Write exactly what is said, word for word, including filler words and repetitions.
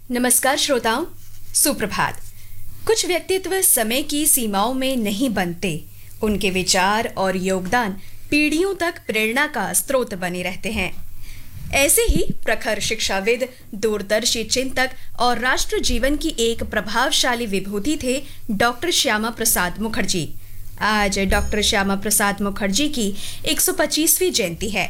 नमस्कार श्रोताओं, सुप्रभात। कुछ व्यक्तित्व समय की सीमाओं में नहीं बनते। उनके विचार और योगदान पीढ़ियों तक प्रेरणा का स्रोत बने रहते हैं। ऐसे ही प्रखर शिक्षाविद, दूरदर्शी चिंतक और राष्ट्र जीवन की एक प्रभावशाली विभूति थे डॉक्टर श्यामा प्रसाद मुखर्जी। आज डॉक्टर श्यामा प्रसाद मुखर्जी की एक सौ पच्चीसवीं जयंती है।